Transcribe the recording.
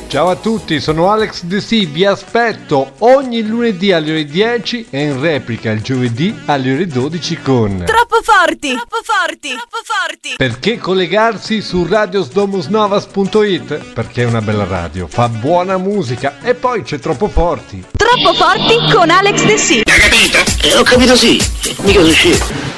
Ciao a tutti, sono Alex De Sì, vi aspetto ogni lunedì alle ore 10 e in replica il giovedì alle ore 12 con Troppo forti! Troppo forti! Troppo forti! Perché collegarsi su radiosdomusnovas.it? Perché è una bella radio, fa buona musica e poi c'è Troppo Forti. Troppo forti con Alex De Sì. Hai capito? Ho capito, sì, mica sono scemo.